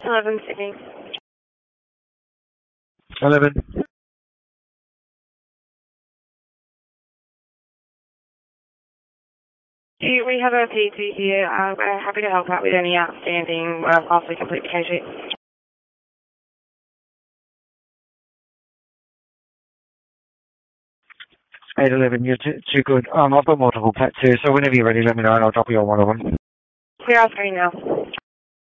11, Sydney. 11. We have a PT here. We're happy to help out with any outstanding, possibly complete cases. 811, you're too good. I've got multiple pets here, so whenever you're ready, let me know and I'll drop you on one of them. Clear our screen now.